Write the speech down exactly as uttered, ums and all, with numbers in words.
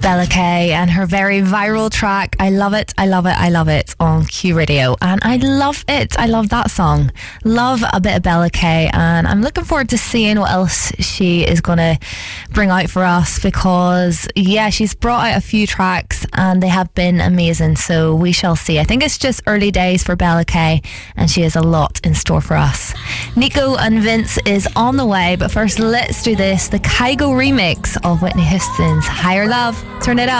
Bella K and her very viral track I Love It, I Love It, I Love It on Q Radio, and I love it. I love that song. Love a bit of Bella K, and I'm looking forward to seeing what else she is going to bring out for us, because yeah, she's brought out a few tracks and they have been amazing, so we shall see. I think it's just early days for Bella K and she has a lot in store for us. Nico and Vince is on the way, but first let's do this, the Kygo remix of Whitney Houston's Higher Love. Turn it up.